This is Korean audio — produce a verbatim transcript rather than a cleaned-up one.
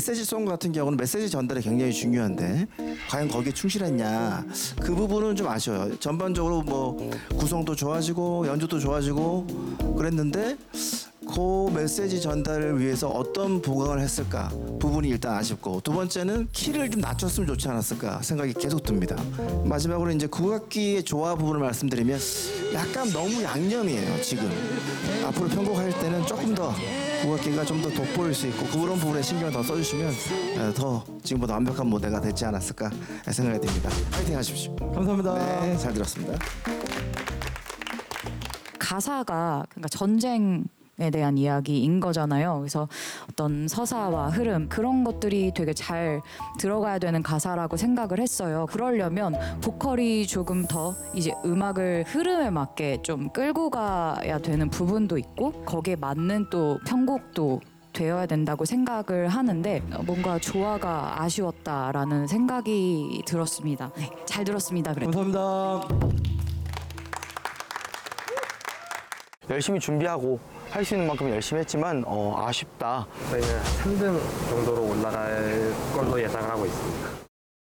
메시지송 같은 경우는 메시지 전달이 굉장히 중요한데 과연 거기에 충실했냐 그 부분은 좀 아쉬워요. 전반적으로 뭐 구성도 좋아지고 연주도 좋아지고 그랬는데 그 메시지 전달을 위해서 어떤 보강을 했을까 부분이 일단 아쉽고, 두 번째는 키를 좀 낮췄으면 좋지 않았을까 생각이 계속 듭니다. 마지막으로 이제 국악기의 조화 부분을 말씀드리면 약간 너무 양념이에요. 지금 앞으로 편곡할 때는 조금 더 국악기가 좀 더 돋보일 수 있고 그런 부분에 신경을 더 써주시면 더 지금보다 완벽한 무대가 되지 않았을까 생각이 듭니다. 파이팅 하십시오. 감사합니다. 네, 잘 들었습니다. 가사가 그러니까 전쟁 에 대한 이야기인 거잖아요. 그래서 어떤 서사와 흐름 그런 것들이 되게 잘 들어가야 되는 가사라고 생각을 했어요. 그러려면 보컬이 조금 더 이제 음악을 흐름에 맞게 좀 끌고 가야 되는 부분도 있고 거기에 맞는 또 편곡도 되어야 된다고 생각을 하는데 뭔가 조화가 아쉬웠다라는 생각이 들었습니다. 네, 잘 들었습니다. 그래도. 감사합니다. 열심히 준비하고 할 수 있는 만큼 열심히 했지만 어, 아쉽다. 저희는 삼 등 정도로 올라갈 걸로 예상을 하고 있습니다.